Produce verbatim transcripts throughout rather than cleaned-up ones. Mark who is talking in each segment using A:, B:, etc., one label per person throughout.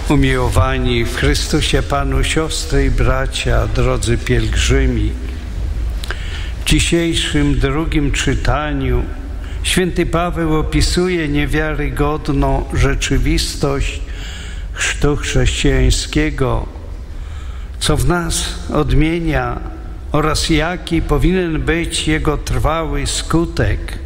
A: Umiłowani w Chrystusie Panu siostry i bracia, drodzy pielgrzymi, w dzisiejszym drugim czytaniu święty Paweł opisuje niewiarygodną rzeczywistość chrztu chrześcijańskiego, co w nas odmienia oraz jaki powinien być jego trwały skutek.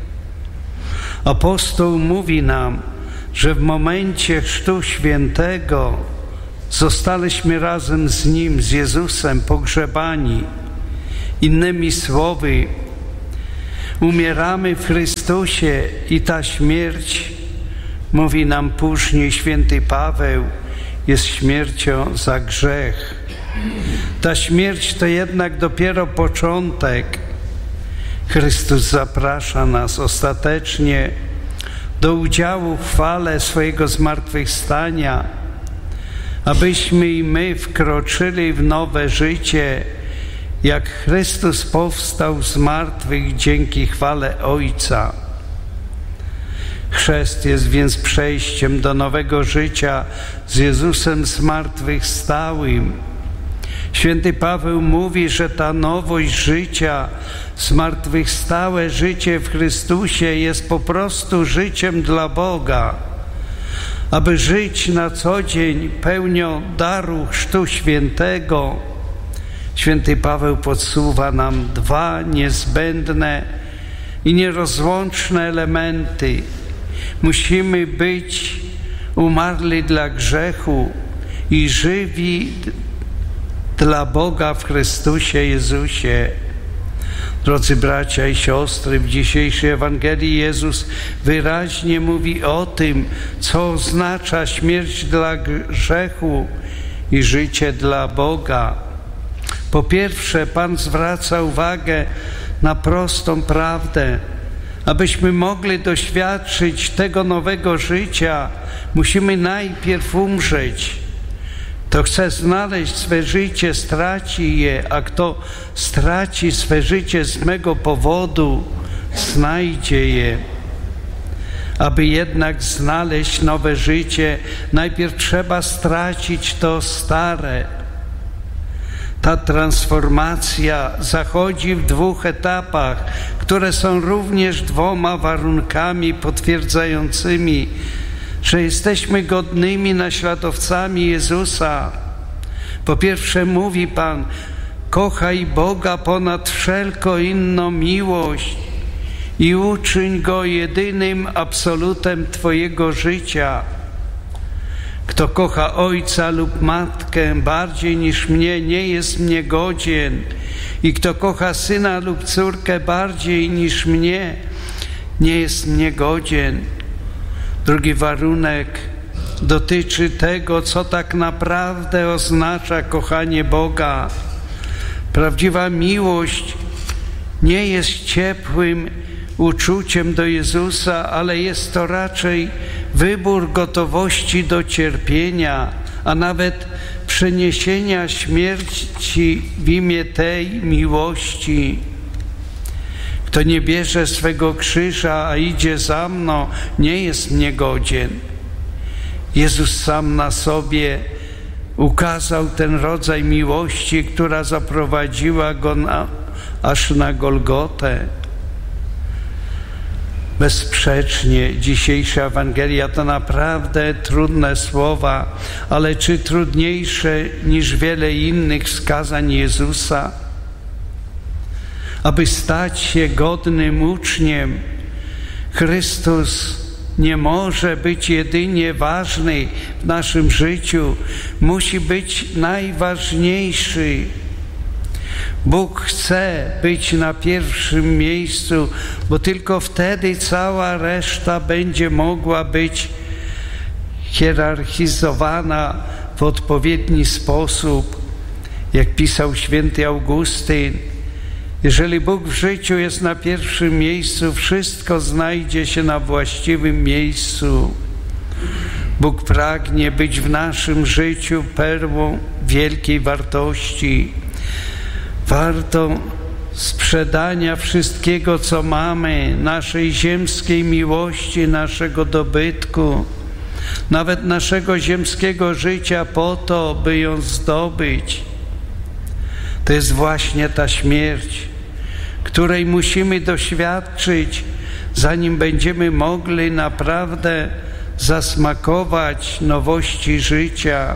A: Apostoł mówi nam, że w momencie chrztu świętego zostaliśmy razem z Nim, z Jezusem, pogrzebani. Innymi słowy, umieramy w Chrystusie i ta śmierć, mówi nam później święty Paweł, jest śmiercią za grzech. Ta śmierć to jednak dopiero początek. Chrystus zaprasza nas ostatecznie do udziału w chwale swojego zmartwychwstania, abyśmy i my wkroczyli w nowe życie, jak Chrystus powstał z martwych dzięki chwale Ojca. Chrzest jest więc przejściem do nowego życia z Jezusem zmartwychwstałym. Święty Paweł mówi, że ta nowość życia, zmartwychwstałe życie w Chrystusie jest po prostu życiem dla Boga. Aby żyć na co dzień pełnią daru Chrztu Świętego, święty Paweł podsuwa nam dwa niezbędne i nierozłączne elementy. Musimy być umarli dla grzechu i żywi dla Boga w Chrystusie Jezusie. Drodzy bracia i siostry, w dzisiejszej Ewangelii Jezus wyraźnie mówi o tym, co oznacza śmierć dla grzechu i życie dla Boga. Po pierwsze, Pan zwraca uwagę na prostą prawdę. Abyśmy mogli doświadczyć tego nowego życia, musimy najpierw umrzeć. Kto chce znaleźć swe życie, straci je, a kto straci swe życie z mego powodu, znajdzie je. Aby jednak znaleźć nowe życie, najpierw trzeba stracić to stare. Ta transformacja zachodzi w dwóch etapach, które są również dwoma warunkami potwierdzającymi, że jesteśmy godnymi naśladowcami Jezusa. Po pierwsze mówi Pan, kochaj Boga ponad wszelką inną miłość i uczyń Go jedynym absolutem Twojego życia. Kto kocha ojca lub matkę bardziej niż mnie, nie jest mnie godzien. I kto kocha syna lub córkę bardziej niż mnie, nie jest mnie godzien. Drugi warunek dotyczy tego, co tak naprawdę oznacza kochanie Boga. Prawdziwa miłość nie jest ciepłym uczuciem do Jezusa, ale jest to raczej wybór gotowości do cierpienia, a nawet przeniesienia śmierci w imię tej miłości. Kto nie bierze swego krzyża, a idzie za mną, nie jest mnie godzien. Jezus sam na sobie ukazał ten rodzaj miłości, która zaprowadziła Go na, aż na Golgotę. Bezsprzecznie dzisiejsza Ewangelia to naprawdę trudne słowa, ale czy trudniejsze niż wiele innych wskazań Jezusa? Aby stać się godnym uczniem, Chrystus nie może być jedynie ważny w naszym życiu, musi być najważniejszy. Bóg chce być na pierwszym miejscu, bo tylko wtedy cała reszta będzie mogła być hierarchizowana w odpowiedni sposób. Jak pisał święty Augustyn, jeżeli Bóg w życiu jest na pierwszym miejscu, wszystko znajdzie się na właściwym miejscu. Bóg pragnie być w naszym życiu perłą wielkiej wartości. Warto sprzedania wszystkiego, co mamy, naszej ziemskiej miłości, naszego dobytku, nawet naszego ziemskiego życia po to, by ją zdobyć. To jest właśnie ta śmierć, której musimy doświadczyć, zanim będziemy mogli naprawdę zasmakować nowości życia.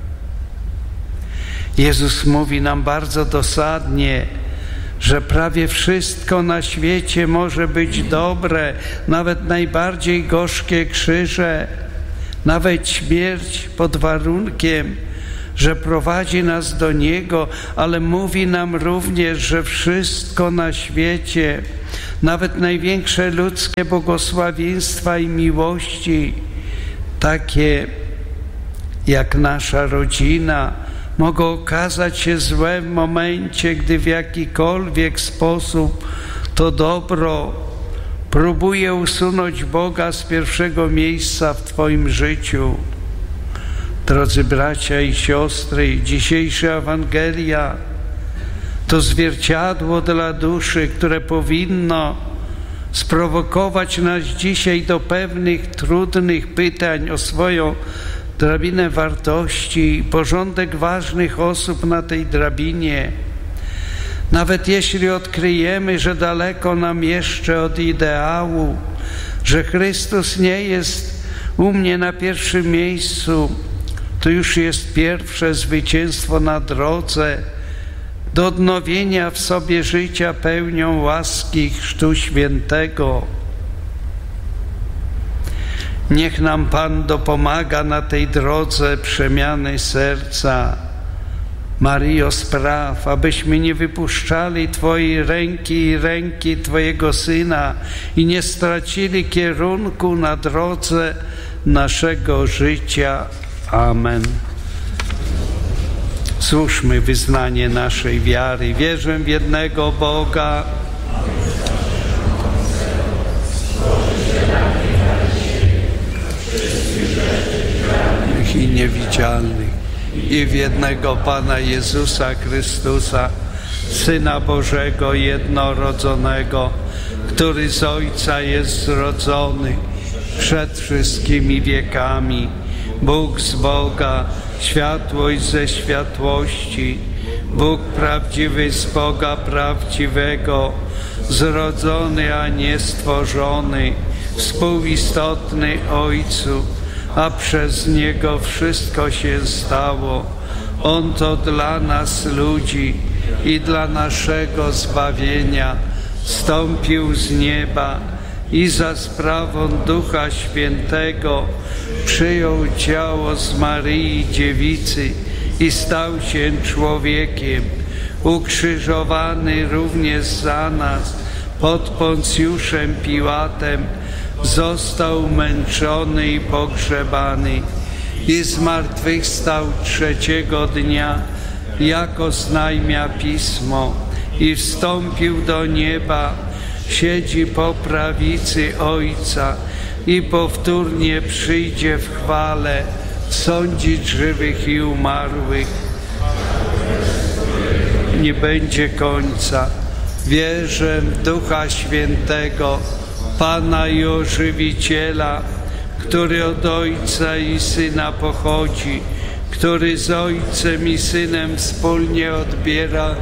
A: Jezus mówi nam bardzo dosadnie, że prawie wszystko na świecie może być dobre, nawet najbardziej gorzkie krzyże, nawet śmierć pod warunkiem, że prowadzi nas do Niego, ale mówi nam również, że wszystko na świecie, nawet największe ludzkie błogosławieństwa i miłości, takie jak nasza rodzina, mogą okazać się złe w momencie, gdy w jakikolwiek sposób to dobro próbuje usunąć Boga z pierwszego miejsca w Twoim życiu. Drodzy bracia i siostry, dzisiejsza Ewangelia to zwierciadło dla duszy, które powinno sprowokować nas dzisiaj do pewnych trudnych pytań o swoją drabinę wartości i porządek ważnych osób na tej drabinie. Nawet jeśli odkryjemy, że daleko nam jeszcze od ideału, że Chrystus nie jest u mnie na pierwszym miejscu, to już jest pierwsze zwycięstwo na drodze do odnowienia w sobie życia pełnią łaski Chrztu Świętego. Niech nam Pan dopomaga na tej drodze przemiany serca. Maryjo, spraw, abyśmy nie wypuszczali Twojej ręki i ręki Twojego Syna i nie stracili kierunku na drodze naszego życia. Amen. Złóżmy wyznanie naszej wiary. Wierzę w jednego Boga, i niewidzialnych, i w jednego Pana Jezusa Chrystusa, Syna Bożego jednorodzonego, który z Ojca jest zrodzony przed wszystkimi wiekami, Bóg z Boga, światłość ze światłości, Bóg prawdziwy z Boga prawdziwego, zrodzony, a nie stworzony, współistotny Ojcu, a przez Niego wszystko się stało. On to dla nas ludzi i dla naszego zbawienia zstąpił z nieba i za sprawą Ducha Świętego przyjął ciało z Maryi Dziewicy i stał się człowiekiem, ukrzyżowany również za nas pod Poncjuszem Piłatem, został męczony i pogrzebany i zmartwychwstał trzeciego dnia, jako znajmia Pismo, i wstąpił do nieba, siedzi po prawicy Ojca i powtórnie przyjdzie w chwale sądzić żywych i umarłych. Nie będzie końca. Wierzę w Ducha Świętego, Pana i Ożywiciela, który od Ojca i Syna pochodzi, który z Ojcem i Synem wspólnie odbiera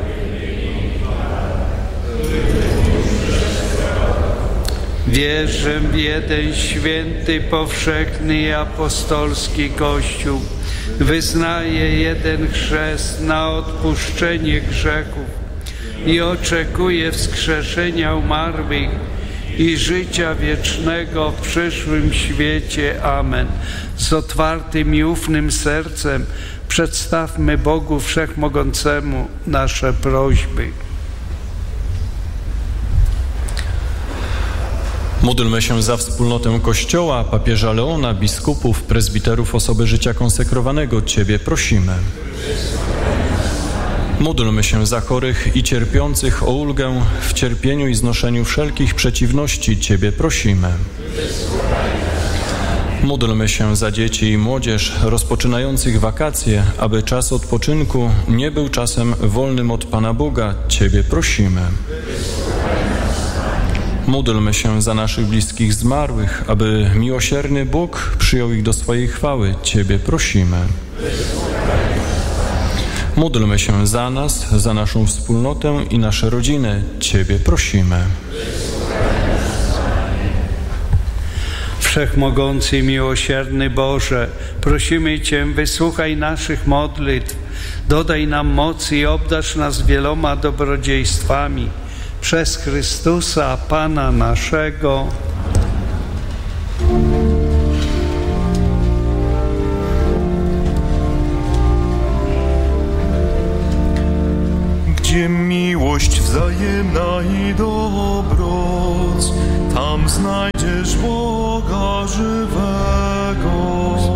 A: Wierzę w jeden święty, powszechny i apostolski Kościół. Wyznaję jeden chrzest na odpuszczenie grzechów i oczekuję wskrzeszenia umarłych i życia wiecznego w przyszłym świecie. Amen. Z otwartym i ufnym sercem przedstawmy Bogu Wszechmogącemu nasze prośby.
B: Módlmy się za wspólnotę Kościoła, papieża Leona, biskupów, prezbiterów, osoby życia konsekrowanego. Ciebie prosimy. Módlmy się za chorych i cierpiących o ulgę w cierpieniu i znoszeniu wszelkich przeciwności. Ciebie prosimy. Módlmy się za dzieci i młodzież rozpoczynających wakacje, aby czas odpoczynku nie był czasem wolnym od Pana Boga. Ciebie prosimy. Módlmy się za naszych bliskich zmarłych, aby miłosierny Bóg przyjął ich do swojej chwały. Ciebie prosimy. Módlmy się za nas, za naszą wspólnotę i nasze rodziny. Ciebie prosimy.
A: Wszechmogący i miłosierny Boże, prosimy Cię, wysłuchaj naszych modlitw, dodaj nam mocy i obdarz nas wieloma dobrodziejstwami. Przez Chrystusa, Pana naszego.
C: Gdzie miłość wzajemna i dobroć, tam znajdziesz Boga żywego.